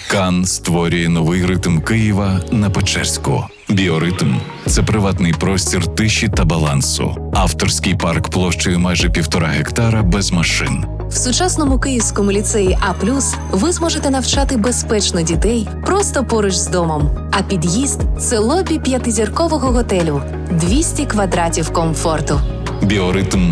Кан створює новий ритм Києва на Печерську. Біоритм – це приватний простір тиші та балансу. Авторський парк площею майже 1,5 гектара без машин. В сучасному Київському ліцеї А+, ви зможете навчати безпечно дітей просто поруч з домом. А під'їзд – це лобі 5-зіркового готелю. 200 квадратів комфорту. Біоритм